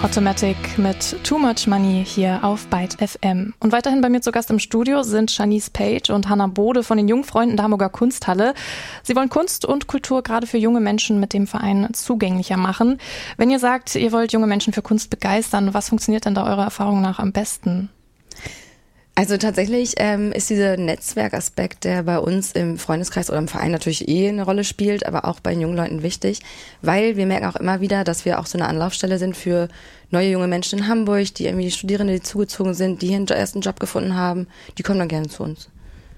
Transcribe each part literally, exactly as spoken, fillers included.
Automatic mit Too Much Money hier auf Byte F M. Und weiterhin bei mir zu Gast im Studio sind Shanice Page und Hannah Bode von den Jungfreunden der Hamburger Kunsthalle. Sie wollen Kunst und Kultur gerade für junge Menschen mit dem Verein zugänglicher machen. Wenn ihr sagt, ihr wollt junge Menschen für Kunst begeistern, was funktioniert denn da eurer Erfahrung nach am besten? Also tatsächlich ähm, ist dieser Netzwerkaspekt, der bei uns im Freundeskreis oder im Verein natürlich eh eine Rolle spielt, aber auch bei jungen Leuten wichtig, weil wir merken auch immer wieder, dass wir auch so eine Anlaufstelle sind für neue junge Menschen in Hamburg, die irgendwie Studierende, die zugezogen sind, die hier einen ersten Job gefunden haben, die kommen dann gerne zu uns.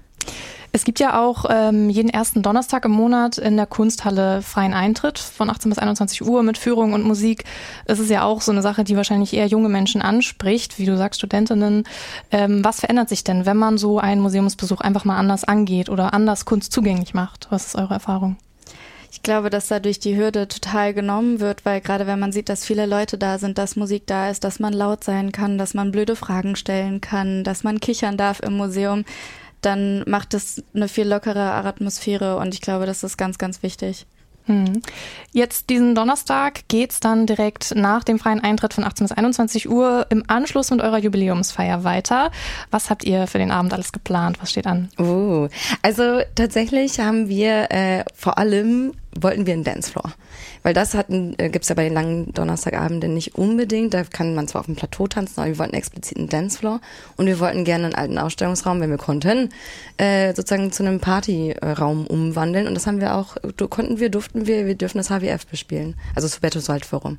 Es gibt ja auch ähm, jeden ersten Donnerstag im Monat in der Kunsthalle freien Eintritt von achtzehn bis einundzwanzig Uhr mit Führung und Musik. Es ist ja auch so eine Sache, die wahrscheinlich eher junge Menschen anspricht, wie du sagst, Studentinnen. Ähm, was verändert sich denn, wenn man so einen Museumsbesuch einfach mal anders angeht oder anders Kunst zugänglich macht? Was ist eure Erfahrung? Ich glaube, dass dadurch die Hürde total genommen wird, weil gerade wenn man sieht, dass viele Leute da sind, dass Musik da ist, dass man laut sein kann, dass man blöde Fragen stellen kann, dass man kichern darf im Museum, dann macht es eine viel lockere Atmosphäre und ich glaube, das ist ganz, ganz wichtig. Hm. Jetzt diesen Donnerstag geht's dann direkt nach dem freien Eintritt von achtzehn bis einundzwanzig Uhr im Anschluss mit eurer Jubiläumsfeier weiter. Was habt ihr für den Abend alles geplant? Was steht an? Oh, also tatsächlich haben wir äh, vor allem wollten wir einen Dancefloor. Weil das hatten, äh, gibt's ja bei den langen Donnerstagabenden nicht unbedingt. Da kann man zwar auf dem Plateau tanzen, aber wir wollten explizit einen Dancefloor. Und wir wollten gerne einen alten Ausstellungsraum, wenn wir konnten, äh, sozusagen zu einem Partyraum umwandeln. Und das haben wir auch, konnten wir, durften wir, wir dürfen das H W F bespielen. Also das Hubertus Waldforum.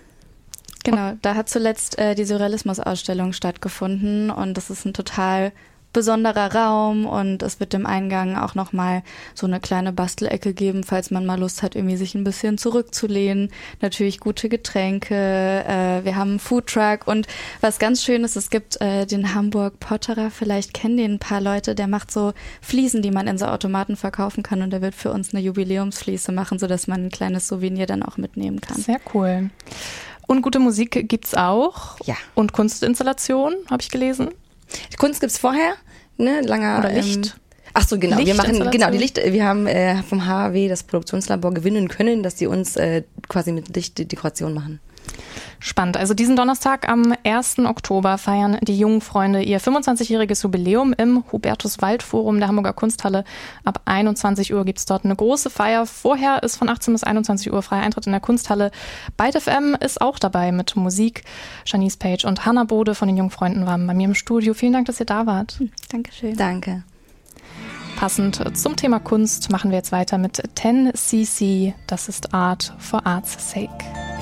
Genau, da hat zuletzt äh, die Surrealismus-Ausstellung stattgefunden und das ist ein total besonderer Raum und es wird im Eingang auch nochmal so eine kleine Bastelecke geben, falls man mal Lust hat, irgendwie sich ein bisschen zurückzulehnen. Natürlich gute Getränke, äh, wir haben einen Foodtruck und was ganz schön ist, es gibt äh, den Hamburg Potterer, vielleicht kennen den ein paar Leute, der macht so Fliesen, die man in so Automaten verkaufen kann und der wird für uns eine Jubiläumsfliese machen, sodass man ein kleines Souvenir dann auch mitnehmen kann. Sehr cool. Und gute Musik gibt's auch. Ja. Und Kunstinstallation, habe ich gelesen. Die Kunst gibt's vorher, ne, langer Oder Licht. Ähm, ach so, genau. Wir machen genau die Licht. Wir haben äh, vom H A W das Produktionslabor gewinnen können, dass die uns äh, quasi mit Lichtdekoration machen. Spannend. Also diesen Donnerstag am ersten Oktober feiern die Jungfreunde ihr fünfundzwanzigjähriges Jubiläum im Hubertus-Wald-Forum der Hamburger Kunsthalle. Ab einundzwanzig Uhr gibt's dort eine große Feier. Vorher ist von achtzehn bis einundzwanzig Uhr freier Eintritt in der Kunsthalle. Byte F M ist auch dabei mit Musik. Shanice Page und Hannah Bode von den Jungfreunden waren bei mir im Studio. Vielen Dank, dass ihr da wart. Dankeschön. Danke. Passend zum Thema Kunst machen wir jetzt weiter mit ten C C. Das ist Art for Art's Sake.